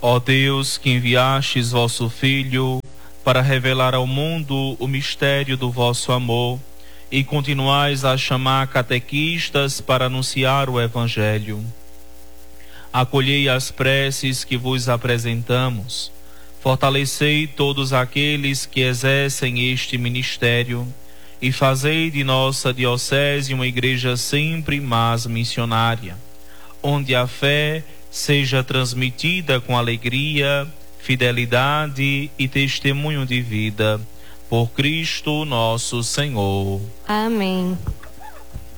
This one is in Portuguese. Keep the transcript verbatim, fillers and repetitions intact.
Ó Deus, que enviastes vosso Filho para revelar ao mundo o mistério do vosso amor e continuais a chamar catequistas para anunciar o Evangelho, acolhei as preces que vos apresentamos, fortalecei todos aqueles que exercem este ministério e fazei de nossa diocese uma igreja sempre mais missionária, onde a fé seja transmitida com alegria, fidelidade e testemunho de vida. Por Cristo nosso Senhor. Amém.